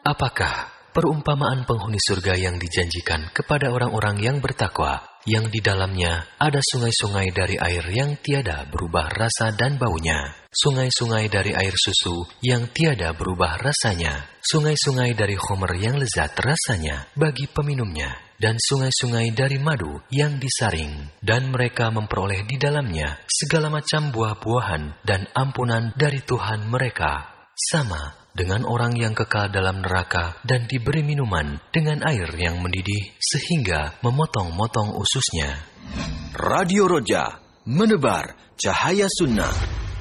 Apakah perumpamaan penghuni surga yang dijanjikan kepada orang-orang yang bertakwa, yang di dalamnya ada sungai-sungai dari air yang tiada berubah rasa dan baunya, sungai-sungai dari air susu yang tiada berubah rasanya, sungai-sungai dari khamr yang lezat rasanya bagi peminumnya, dan sungai-sungai dari madu yang disaring, dan mereka memperoleh di dalamnya segala macam buah-buahan dan ampunan dari Tuhan mereka, sama dengan orang yang kekal dalam neraka dan diberi minuman dengan air yang mendidih sehingga memotong-motong ususnya. Radio Roja, menebar cahaya sunnah.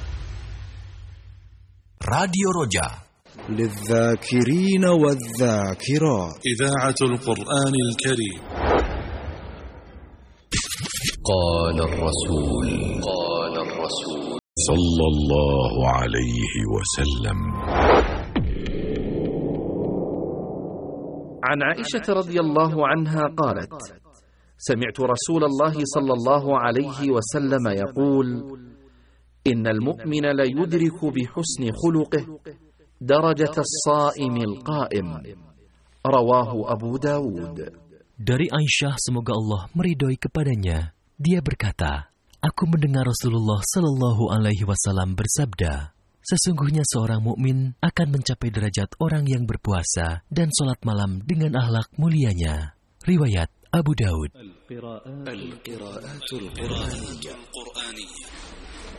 Radio Roja, للذاكرين والذاكرات إذاعة القرآن الكريم. قال الرسول صلى الله عليه وسلم. عن عائشة رضي الله عنها قالت: سمعت رسول الله صلى الله عليه وسلم يقول: إن المؤمن ليدرك بحسن خلقه درجة الصائم القائم. رواه أبو داود. Dari Aisyah, semoga Allah meridhoi kepadanya, dia berkata, aku mendengar Rasulullah Shallallahu Alaihi Wasallam bersabda, sesungguhnya seorang mukmin akan mencapai derajat orang yang berpuasa dan sholat malam dengan akhlak mulianya. Riwayat Abu Daud. Al-Qira'atul Qur'aniyah.